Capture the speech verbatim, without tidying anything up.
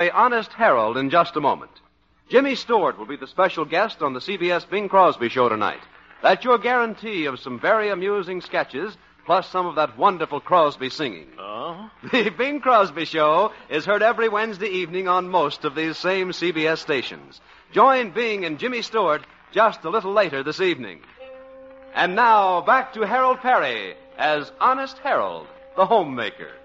Honest Harold in just a moment. Jimmy Stewart will be the special guest on the C B S Bing Crosby show tonight. That's your guarantee of some very amusing sketches, plus some of that wonderful Crosby singing. Oh? The Bing Crosby show is heard every Wednesday evening on most of these same C B S stations. Join Bing and Jimmy Stewart just a little later this evening. And now, back to Harold Perry as Honest Harold, the homemaker.